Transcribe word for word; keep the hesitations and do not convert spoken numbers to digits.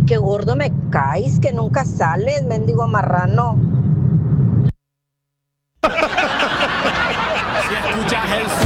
qué gordo me caes, que nunca sales, mendigo marrano. Si escuchas el